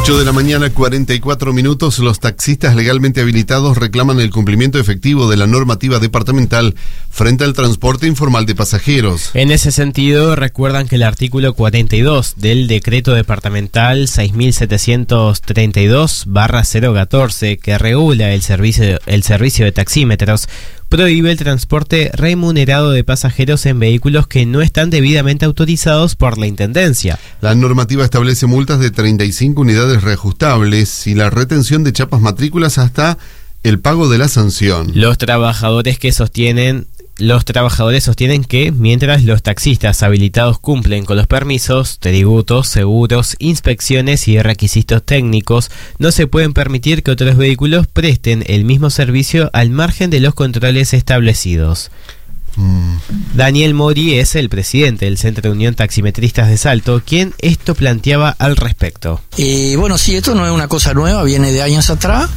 8 de la mañana, 44 minutos. Los taxistas legalmente habilitados reclaman el cumplimiento efectivo de la normativa departamental frente al transporte informal de pasajeros. En ese sentido, recuerdan que el artículo 42 del decreto departamental 6732/014, que regula el servicio de taxímetros, prohíbe el transporte remunerado de pasajeros en vehículos que no están debidamente autorizados por la Intendencia. La normativa establece multas de 35 unidades reajustables y la retención de chapas matrículas hasta el pago de la sanción. Los trabajadores sostienen que mientras los taxistas habilitados cumplen con los permisos, tributos, seguros, inspecciones y requisitos técnicos, no se pueden permitir que otros vehículos presten el mismo servicio al margen de los controles establecidos. Daniel Mori es el presidente del Centro de Unión Taximetristas de Salto, quien esto planteaba al respecto. Bueno, sí, esto no es una cosa nueva, viene de años atrás.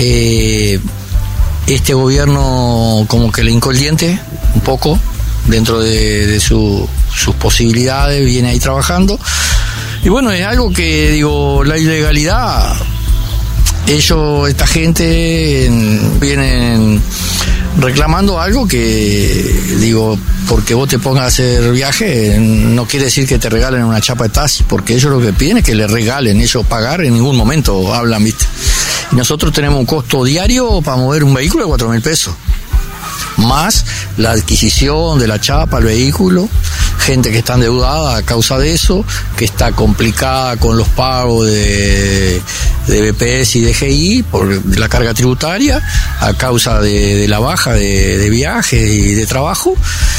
Este gobierno como que le hincó el diente un poco dentro de sus posibilidades, viene ahí trabajando. Y bueno, es algo que, la ilegalidad, esta gente vienen reclamando algo que, porque vos te pongas a hacer viaje, no quiere decir que te regalen una chapa de taxi, porque ellos lo que piden es que le regalen, ellos pagar en ningún momento hablan, ¿viste? Y nosotros tenemos un costo diario para mover un vehículo de 4.000 pesos. Más la adquisición de la chapa al vehículo, gente que está endeudada a causa de eso, que está complicada con los pagos de BPS y DGI por la carga tributaria, a causa de la baja de viaje y de trabajo.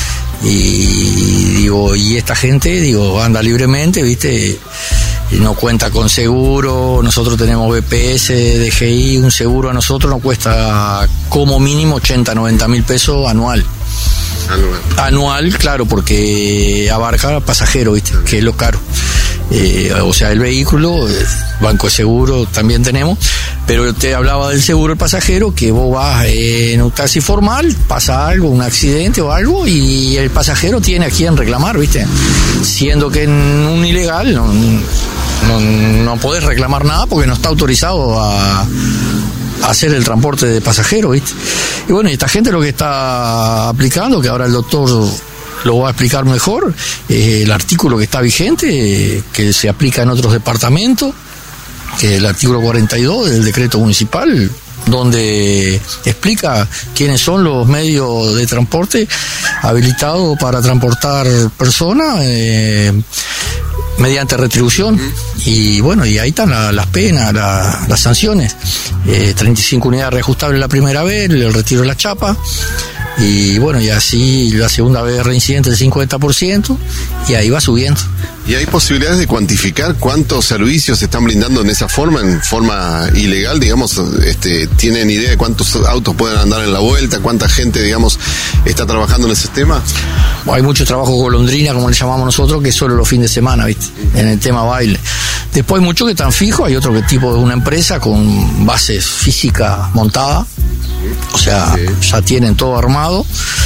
Y esta gente, anda libremente, ¿viste? No cuenta con seguro, nosotros tenemos BPS, DGI, un seguro a nosotros nos cuesta como mínimo 80-90 mil pesos anual. Anual, claro, porque abarca pasajero, ¿viste? Que es lo caro. El vehículo, banco de seguro también tenemos, pero te hablaba del seguro del pasajero, que vos vas en un taxi formal, pasa algo, un accidente o algo, y el pasajero tiene a quien reclamar, ¿viste? Siendo que en un ilegal no podés reclamar nada porque no está autorizado a hacer el transporte de pasajeros, ¿viste? Y bueno, esta gente lo que está aplicando, que ahora el doctor lo va a explicar mejor, el artículo que está vigente, que se aplica en otros departamentos, que es el artículo 42 del decreto municipal, donde explica quiénes son los medios de transporte habilitados para transportar personas mediante retribución. Y bueno, y ahí están las penas, las sanciones. 35 unidades reajustables la primera vez, el retiro de la chapa. Y bueno, y así la segunda vez reincidente el 50%, y ahí va subiendo. ¿Y hay posibilidades de cuantificar cuántos servicios se están brindando en forma ilegal? ¿Tienen idea de cuántos autos pueden andar en la vuelta? ¿Cuánta gente, está trabajando en ese tema? Hay mucho trabajo golondrina, como le llamamos nosotros, que es solo los fines de semana, ¿viste? En el tema baile. Después hay muchos que están fijos, hay otro que tipo de una empresa con bases físicas montadas, ya tienen todo armado.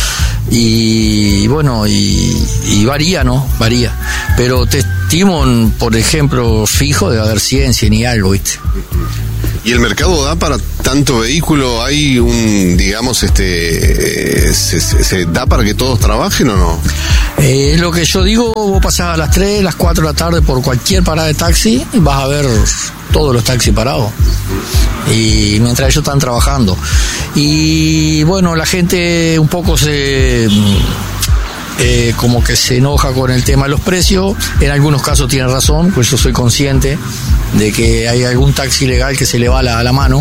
Y bueno, y varía, ¿no? Varía. Pero te estimo, por ejemplo, fijo de haber 100 y algo, ¿viste? ¿Y el mercado da para tanto vehículo? ¿Hay se da para que todos trabajen o no? Es lo que yo digo, vos pasás a las 3, las 4 de la tarde por cualquier parada de taxi y vas a ver todos los taxis parados. Y mientras ellos están trabajando. Y bueno, la gente un poco como que se enoja con el tema de los precios. En algunos casos tiene razón, pues yo soy consciente de que hay algún taxi ilegal que se le va la mano,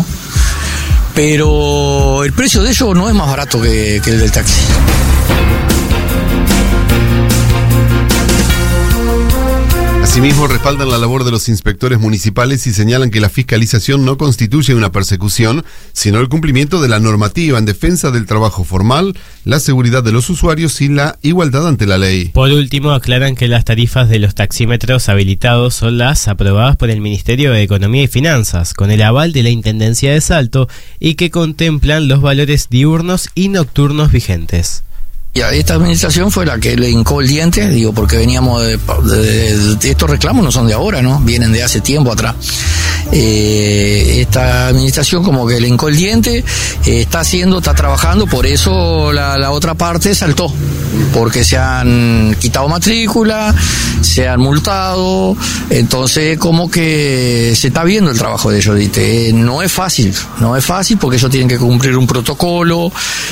pero el precio de ellos no es más barato que el del taxi. Asimismo, respaldan la labor de los inspectores municipales y señalan que la fiscalización no constituye una persecución, sino el cumplimiento de la normativa en defensa del trabajo formal, la seguridad de los usuarios y la igualdad ante la ley. Por último, aclaran que las tarifas de los taxímetros habilitados son las aprobadas por el Ministerio de Economía y Finanzas, con el aval de la Intendencia de Salto, y que contemplan los valores diurnos y nocturnos vigentes. Y a esta administración fue la que le hincó el diente, porque veníamos de estos reclamos no son de ahora, ¿no? Vienen de hace tiempo atrás. esta administración como que le hincó el diente, está trabajando, por eso la otra parte saltó, porque se han quitado matrícula, se han multado, entonces como que se está viendo el trabajo de ellos, ¿viste? No es fácil porque ellos tienen que cumplir un protocolo,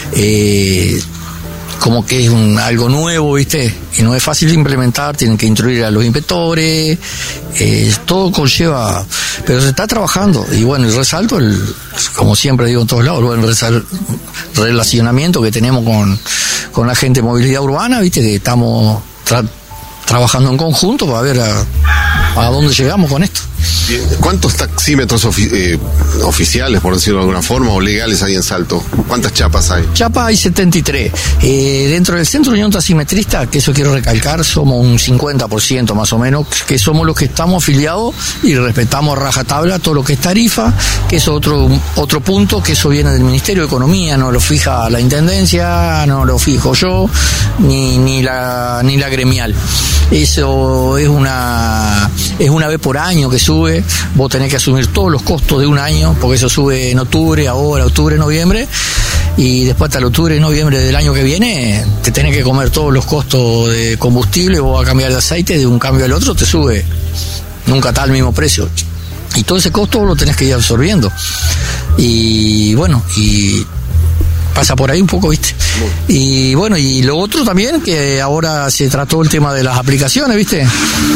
como que es algo nuevo, ¿viste? Y no es fácil de implementar, tienen que instruir a los inspectores, todo conlleva, pero se está trabajando. Y bueno, el resalto, como siempre digo en todos lados, el relacionamiento que tenemos con la gente de movilidad urbana, ¿viste? Que estamos trabajando en conjunto para ver a dónde llegamos con esto. ¿Cuántos taxímetros oficiales, por decirlo de alguna forma, o legales hay en Salto? ¿Cuántas chapas hay? Chapas hay 73. Dentro del Centro de Unión Taximetrista, que eso quiero recalcar, somos un 50% más o menos, que somos los que estamos afiliados y respetamos a rajatabla todo lo que es tarifa, que es otro punto, que eso viene del Ministerio de Economía, no lo fija la Intendencia, no lo fijo yo, ni la gremial. Eso es una vez por año que sube, vos tenés que asumir todos los costos de un año, porque eso sube en octubre, noviembre, y después hasta el octubre y noviembre del año que viene te tenés que comer todos los costos de combustible, vos vas a cambiar de aceite, de un cambio al otro te sube, nunca está al mismo precio, y todo ese costo lo tenés que ir absorbiendo, y bueno, y pasa por ahí un poco, ¿viste? Y bueno, y lo otro también, que ahora se trató el tema de las aplicaciones, ¿viste?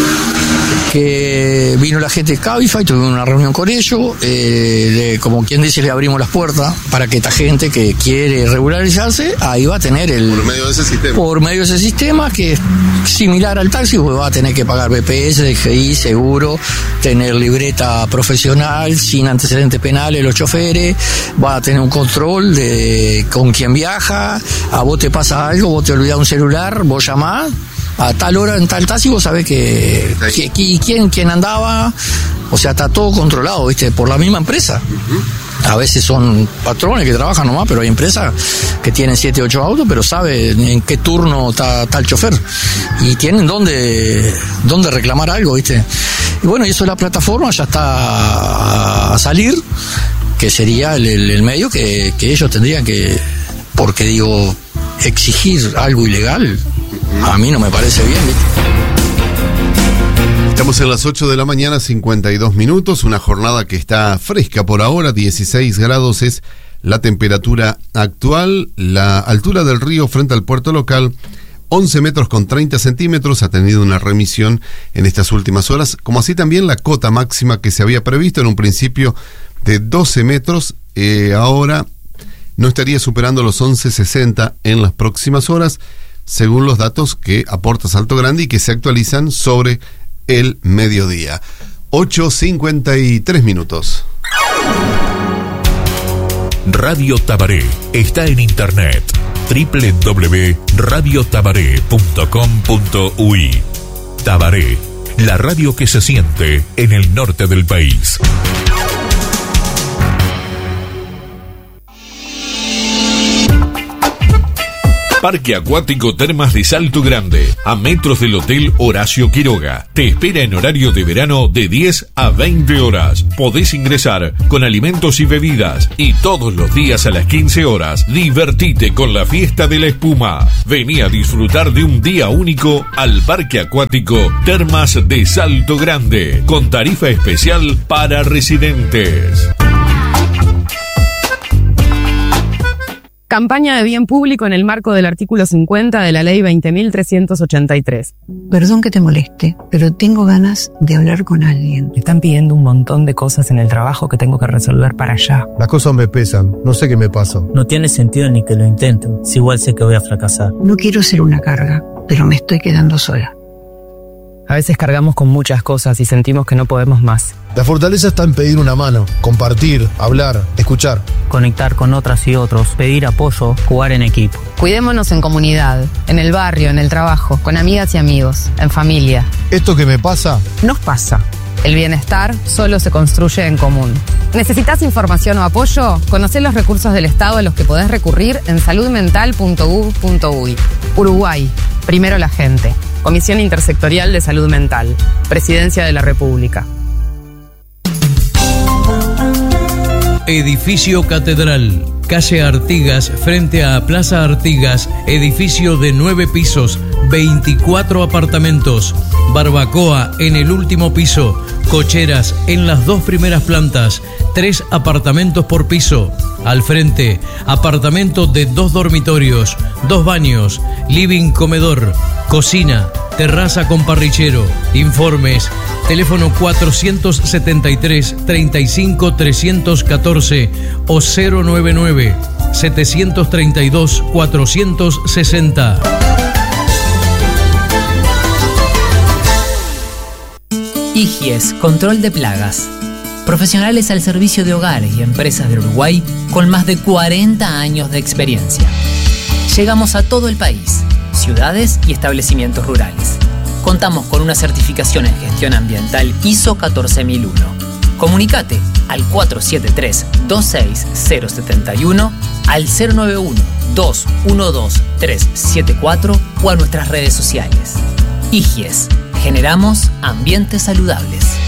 Que vino la gente de Cabify, tuvimos una reunión con ellos, como quien dice, le abrimos las puertas para que esta gente que quiere regularizarse, ahí va a tener por medio de ese sistema. Por medio de ese sistema, que es similar al taxi, pues va a tener que pagar BPS, DGI, seguro, tener libreta profesional, sin antecedentes penales los choferes, va a tener un control de con quién viaja, a vos te pasa algo, vos te olvidás un celular, vos llamás, a tal hora en tal taxi vos sabés quién andaba, o sea, está todo controlado, ¿viste? Por la misma empresa. A veces son patrones que trabajan nomás, pero hay empresas que tienen 7, 8 autos, pero saben en qué turno está el chofer y tienen dónde reclamar algo, ¿viste? Y bueno, y eso de la plataforma ya está a salir, que sería el medio que ellos tendrían que, porque digo, exigir algo ilegal, a mí no me parece bien, ¿viste? Estamos en las 8 de la mañana, 52 minutos, una jornada que está fresca por ahora, 16 grados es la temperatura actual, la altura del río frente al puerto local, 11 metros con 30 centímetros, ha tenido una remisión en estas últimas horas, como así también la cota máxima que se había previsto en un principio de 12 metros, ahora no estaría superando los 11.60 en las próximas horas, según los datos que aporta Salto Grande y que se actualizan sobre el mediodía. 8:53 minutos. Radio Tabaré está en internet www.radiotabaré.com.uy. Tabaré, la radio que se siente en el norte del país. Parque Acuático Termas de Salto Grande, a metros del Hotel Horacio Quiroga. Te espera en horario de verano de 10 a 20 horas. Podés ingresar con alimentos y bebidas y todos los días a las 15 horas. Divertite con la fiesta de la espuma. Vení a disfrutar de un día único al Parque Acuático Termas de Salto Grande, con tarifa especial para residentes. Campaña de bien público en el marco del artículo 50 de la ley 20.383. Perdón que te moleste, pero tengo ganas de hablar con alguien. Me están pidiendo un montón de cosas en el trabajo que tengo que resolver para allá. Las cosas me pesan, no sé qué me pasa. No tiene sentido ni que lo intento, si igual sé que voy a fracasar. No quiero ser una carga, pero me estoy quedando sola. A veces cargamos con muchas cosas y sentimos que no podemos más. La fortaleza está en pedir una mano, compartir, hablar, escuchar. Conectar con otras y otros, pedir apoyo, jugar en equipo. Cuidémonos en comunidad, en el barrio, en el trabajo, con amigas y amigos, en familia. Esto que me pasa, nos pasa. El bienestar solo se construye en común. ¿Necesitas información o apoyo? Conocé los recursos del Estado a los que podés recurrir en saludmental.gov.uy. Uruguay, primero la gente. Comisión Intersectorial de Salud Mental. Presidencia de la República. Edificio Catedral, calle Artigas, frente a Plaza Artigas, edificio de 9 pisos, 24 apartamentos, barbacoa en el último piso, cocheras en las 2 primeras plantas, 3 apartamentos por piso. Al frente, apartamento de 2 dormitorios, 2 baños, living, comedor, cocina, terraza con parrillero. Informes: teléfono 473 35 314 o 099 732 460. IGIES, control de plagas. Profesionales al servicio de hogares y empresas del Uruguay con más de 40 años de experiencia. Llegamos a todo el país, ciudades y establecimientos rurales. Contamos con una certificación en gestión ambiental ISO 14001. Comunicate al 473-26071, al 091-212-374 o a nuestras redes sociales. IGIES, generamos ambientes saludables.